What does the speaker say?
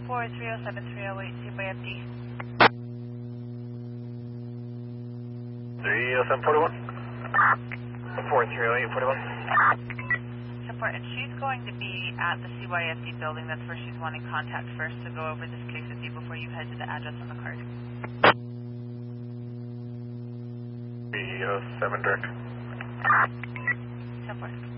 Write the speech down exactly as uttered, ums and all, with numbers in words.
four three oh seven three oh eight, C Y F D. three oh seven forty-one. four three oh eight forty-one. Support, and she's going to be at the C Y F D building. That's where she's wanting contact first to go over this case with you before you head to the address on the card. three oh seven direct. Support.